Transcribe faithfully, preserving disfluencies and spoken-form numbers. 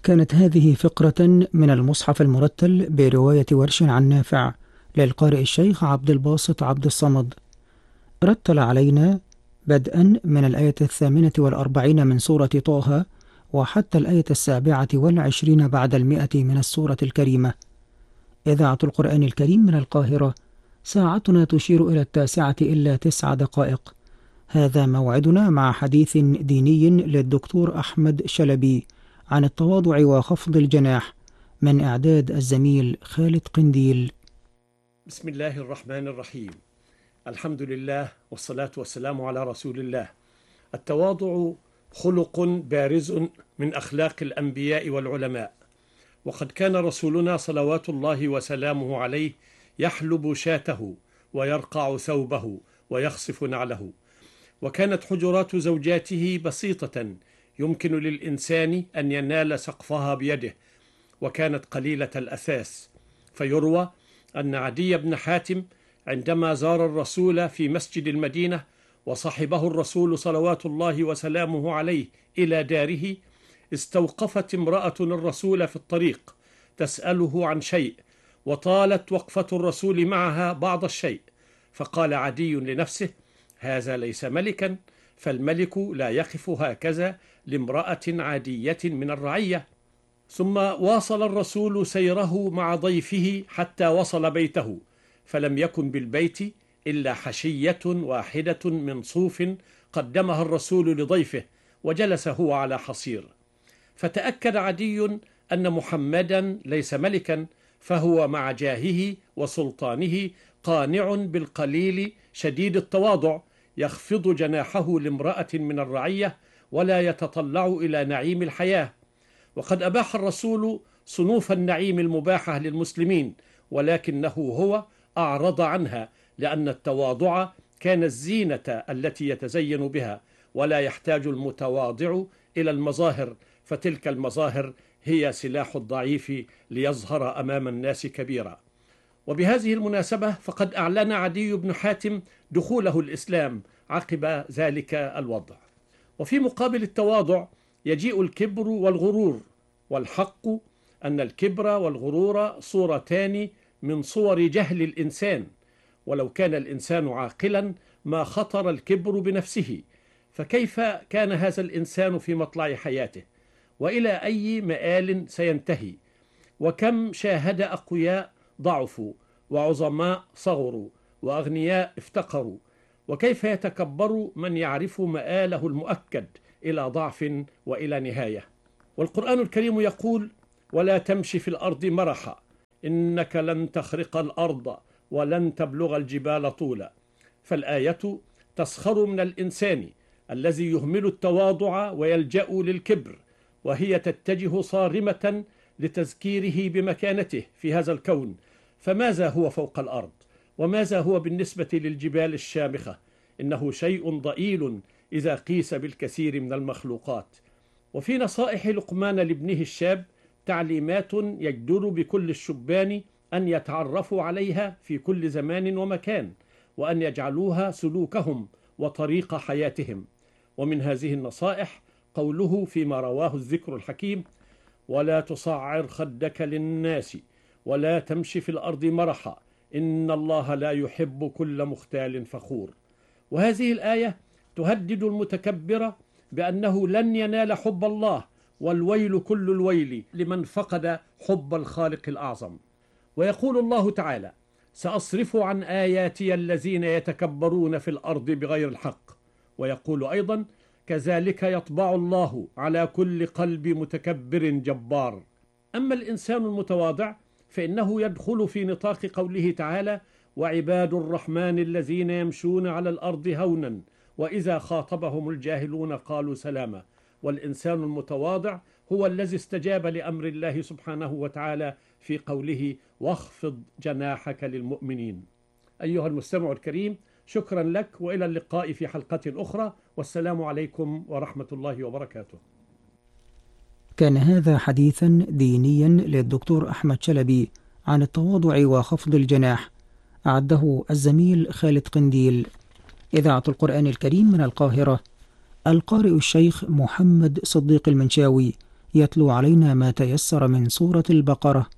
كانت هذه فقرة من المصحف المرتل برواية ورش عن نافع للقارئ الشيخ عبد الباسط عبد الصمد. رتل علينا بدءا من الآية الثامنة والأربعين من سورة طه وحتى الآية السابعة والعشرين بعد المئة من السورة الكريمة. إذاعة القرآن الكريم من القاهرة، ساعتنا تشير إلى التاسعة إلا تسع دقائق. هذا موعدنا مع حديث ديني للدكتور أحمد شلبي عن التواضع وخفض الجناح، من إعداد الزميل خالد قنديل. بسم الله الرحمن الرحيم. الحمد لله والصلاة والسلام على رسول الله. التواضع خلق بارز من أخلاق الأنبياء والعلماء، وقد كان رسولنا صلوات الله وسلامه عليه يحلب شاته ويرقع ثوبه ويخصف نعله، وكانت حجرات زوجاته بسيطة يمكن للإنسان أن ينال سقفها بيده، وكانت قليلة الأثاث. فيروى أن عدي بن حاتم عندما زار الرسول في مسجد المدينة وصحبه الرسول صلوات الله وسلامه عليه إلى داره، استوقفت امرأة الرسول في الطريق تسأله عن شيء، وطالت وقفة الرسول معها بعض الشيء، فقال عدي لنفسه: هذا ليس ملكا، فالملك لا يقف هكذا لامرأة عادية من الرعية. ثم واصل الرسول سيره مع ضيفه حتى وصل بيته، فلم يكن بالبيت إلا حشية واحدة من صوف قدمها الرسول لضيفه، وجلس هو على حصير. فتأكد عدي أن محمدا ليس ملكا، فهو مع جاهه وسلطانه قانع بالقليل شديد التواضع، يخفض جناحه لامرأة من الرعية ولا يتطلع إلى نعيم الحياة. وقد أباح الرسول صنوف النعيم المباحة للمسلمين، ولكنه هو أعرض عنها، لأن التواضع كان الزينة التي يتزين بها، ولا يحتاج المتواضع إلى المظاهر، فتلك المظاهر هي سلاح الضعيف ليظهر أمام الناس كبيرا. وبهذه المناسبة فقد أعلن عدي بن حاتم دخوله الإسلام عقب ذلك الوضع. وفي مقابل التواضع يجيء الكبر والغرور، والحق أن الكبر والغرور صورتان من صور جهل الإنسان، ولو كان الإنسان عاقلا ما خطر الكبر بنفسه، فكيف كان هذا الإنسان في مطلع حياته؟ وإلى أي مآل سينتهي؟ وكم شاهد أقوياء ضعفوا، وعظماء صغروا، وأغنياء افتقروا، وكيف يتكبر من يعرف مآله المؤكد إلى ضعف وإلى نهاية. والقرآن الكريم يقول: ولا تمشي في الأرض مرحا إنك لن تخرق الأرض ولن تبلغ الجبال طولا. فالآية تسخر من الإنسان الذي يهمل التواضع ويلجأ للكبر، وهي تتجه صارمة لتذكيره بمكانته في هذا الكون. فماذا هو فوق الأرض؟ وماذا هو بالنسبة للجبال الشامخة؟ إنه شيء ضئيل إذا قيس بالكثير من المخلوقات. وفي نصائح لقمان لابنه الشاب تعليمات يجدر بكل الشبان أن يتعرفوا عليها في كل زمان ومكان، وأن يجعلوها سلوكهم وطريق حياتهم. ومن هذه النصائح قوله فيما رواه الذكر الحكيم: ولا تصعر خدك للناس ولا تمشي في الأرض مرحا إن الله لا يحب كل مختال فخور. وهذه الآية تهدد المتكبر بأنه لن ينال حب الله، والويل كل الويل لمن فقد حب الخالق الأعظم. ويقول الله تعالى: سأصرف عن آياتي الذين يتكبرون في الأرض بغير الحق. ويقول أيضا: كذلك يطبع الله على كل قلب متكبر جبار. أما الإنسان المتواضع فإنه يدخل في نطاق قوله تعالى: وعباد الرحمن الذين يمشون على الأرض هونا وإذا خاطبهم الجاهلون قالوا سلاما. والإنسان المتواضع هو الذي استجاب لأمر الله سبحانه وتعالى في قوله: واخفض جناحك للمؤمنين. أيها المستمع الكريم، شكرا لك، وإلى اللقاء في حلقة أخرى، والسلام عليكم ورحمة الله وبركاته. كان هذا حديثا دينيا للدكتور أحمد شلبي عن التواضع وخفض الجناح، أعده الزميل خالد قنديل. إذاعة القرآن الكريم من القاهرة، القارئ الشيخ محمد صديق المنشاوي يتلو علينا ما تيسر من سورة البقرة